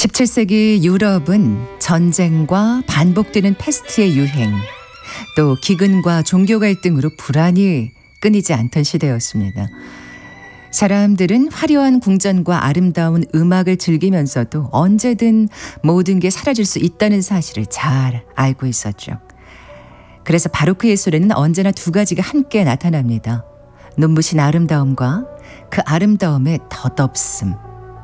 17세기 유럽은 전쟁과 반복되는 패스트의 유행, 또 기근과 종교 갈등으로 불안이 끊이지 않던 시대였습니다. 사람들은 화려한 궁전과 아름다운 음악을 즐기면서도 언제든 모든 게 사라질 수 있다는 사실을 잘 알고 있었죠. 그래서 바로크 예술에는 언제나 두 가지가 함께 나타납니다. 눈부신 아름다움과 그 아름다움의 덧없음.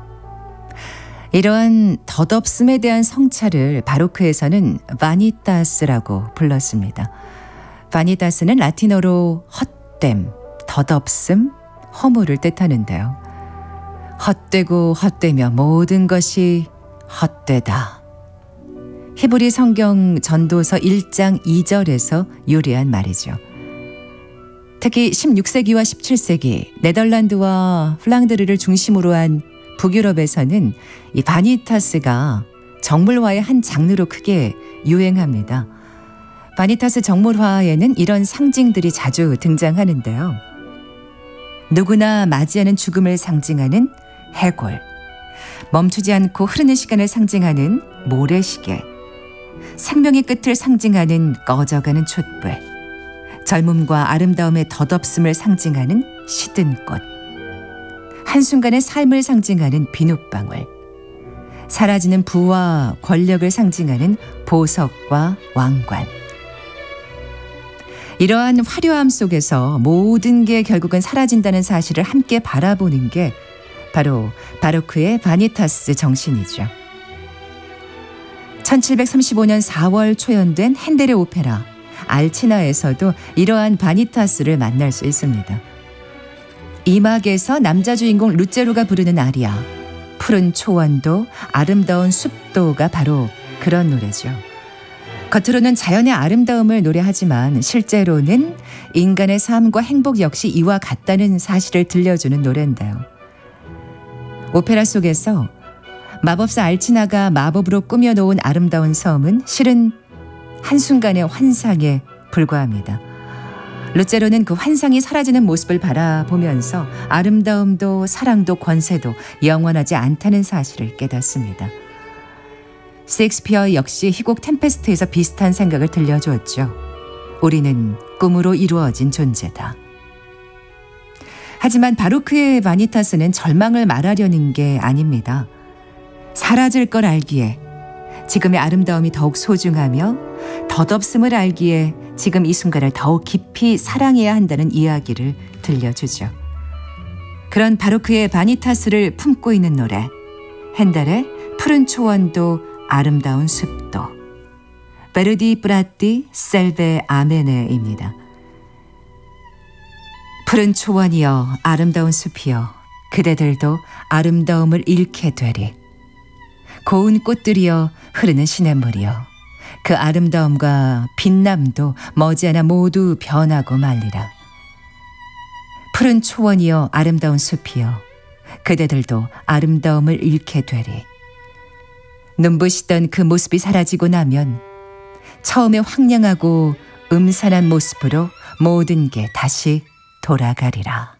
이러한 덧없음에 대한 성찰을 바로크에서는 바니타스라고 불렀습니다. 바니타스는 라틴어로 헛됨, 덧없음, 허물을 뜻하는데요. 헛되고 헛되며 모든 것이 헛되다. 히브리 성경 전도서 1장 2절에서 유래한 말이죠. 특히 16세기와 17세기 네덜란드와 플랑드르를 중심으로 한 북유럽에서는 이 바니타스가 정물화의 한 장르로 크게 유행합니다. 바니타스 정물화에는 이런 상징들이 자주 등장하는데요. 누구나 맞이하는 죽음을 상징하는 해골, 멈추지 않고 흐르는 시간을 상징하는 모래시계, 생명의 끝을 상징하는 꺼져가는 촛불, 젊음과 아름다움의 덧없음을 상징하는 시든 꽃, 한순간의 삶을 상징하는 비눗방울, 사라지는 부와 권력을 상징하는 보석과 왕관. 이러한 화려함 속에서 모든 게 결국은 사라진다는 사실을 함께 바라보는 게 바로 바로크의 바니타스 정신이죠. 1735년 4월 초연된 핸델의 오페라 알치나에서도 이러한 바니타스를 만날 수 있습니다. 이막에서 남자 주인공 루체로가 부르는 아리아, 푸른 초원도 아름다운 숲도가 바로 그런 노래죠. 겉으로는 자연의 아름다움을 노래하지만 실제로는 인간의 삶과 행복 역시 이와 같다는 사실을 들려주는 노래인데요. 오페라 속에서 마법사 알치나가 마법으로 꾸며놓은 아름다운 섬은 실은 한순간의 환상에 불과합니다. 루체로는 그 환상이 사라지는 모습을 바라보면서 아름다움도 사랑도 권세도 영원하지 않다는 사실을 깨닫습니다. 셰익스피어 역시 희곡 템페스트에서 비슷한 생각을 들려주었죠. 우리는 꿈으로 이루어진 존재다. 하지만 바로크의 바니타스는 절망을 말하려는 게 아닙니다. 사라질 걸 알기에 지금의 아름다움이 더욱 소중하며 덧없음을 알기에 지금 이 순간을 더욱 깊이 사랑해야 한다는 이야기를 들려주죠. 그런 바로크의 바니타스를 품고 있는 노래, 핸델의 푸른 초원도 아름다운 숲도, 베르디 브라띠 셀베 아메네입니다. 푸른 초원이여 아름다운 숲이여 그대들도 아름다움을 잃게 되리. 고운 꽃들이여 흐르는 시냇물이여 그 아름다움과 빛남도 머지않아 모두 변하고 말리라. 푸른 초원이여 아름다운 숲이여 그대들도 아름다움을 잃게 되리. 눈부시던 그 모습이 사라지고 나면 처음에 황량하고 음산한 모습으로 모든 게 다시 돌아가리라.